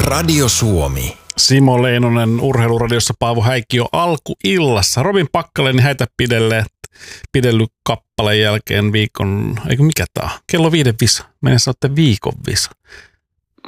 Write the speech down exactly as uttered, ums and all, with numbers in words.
Radio Suomi. Simo Leinonen Urheiluradiossa, Paavo Häikkio alkuillassa. Robin Packalenin häitä pidelleet, pidellyt kappaleen jälkeen viikon, eikö mikä tää on? Kello viiden visa. Mennessä olette viikon visa.